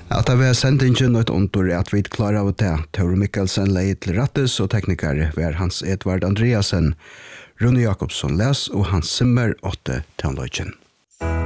At det var sendingen og et ontor at vi klarer av det. Tore Mikkelsen leid til Rattes og teknikere var Hans Edvard Andreasen, Rune Jakobsson les og Hans Simmer 8 til